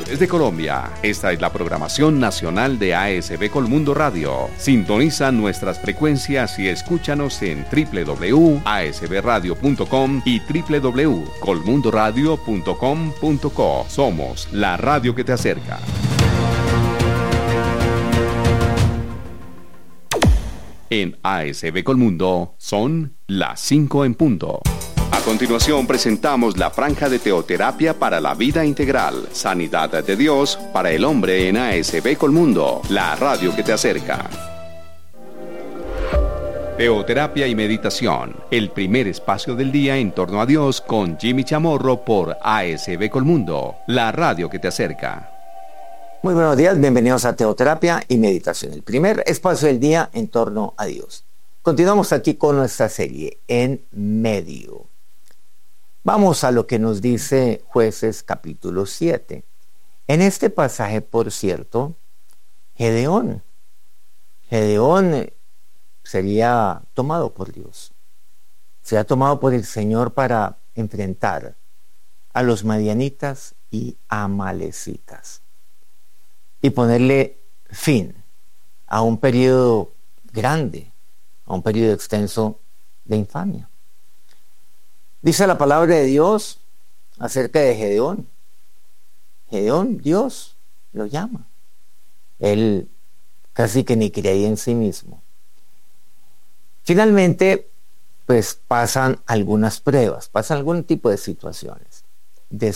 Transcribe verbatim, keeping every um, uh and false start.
Desde Colombia, esta es la programación nacional de A S B Colmundo Radio. Sintoniza nuestras frecuencias y escúchanos en doble u doble u doble u punto a s b radio punto com y doble u doble u doble u punto colmundo radio punto com punto co. Somos la radio que te acerca. En A S B Colmundo son las cinco en punto. A continuación presentamos la franja de teoterapia para la vida integral, sanidad de Dios para el hombre en A S B Colmundo, la radio que te acerca. Teoterapia y meditación, el primer espacio del día en torno a Dios con Jimmy Chamorro por A S B Colmundo, la radio que te acerca. Muy buenos días, bienvenidos a Teoterapia y Meditación, el primer espacio del día en torno a Dios. Continuamos aquí con nuestra serie En Medio. Vamos a lo que nos dice Jueces capítulo siete. En este pasaje, por cierto, Gedeón, Gedeón sería tomado por Dios, sería tomado por el Señor para enfrentar a los madianitas y amalecitas y ponerle fin a un periodo grande, a un periodo extenso de infamia. Dice la palabra de Dios acerca de Gedeón. Gedeón, Dios lo llama. Él casi que ni creía en sí mismo. Finalmente, pues pasan algunas pruebas, pasan algún tipo de situaciones.